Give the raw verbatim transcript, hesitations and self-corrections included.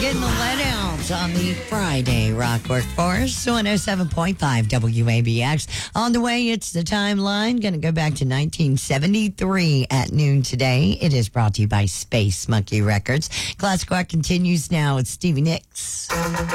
getting the let out on the Friday Rock Workforce, one oh seven point five W A B X. On the way, it's the timeline. Going to go back to nineteen seventy-three at noon today. It is brought to you by Space Monkey Records. Classic Rock continues now with Stevie Nicks.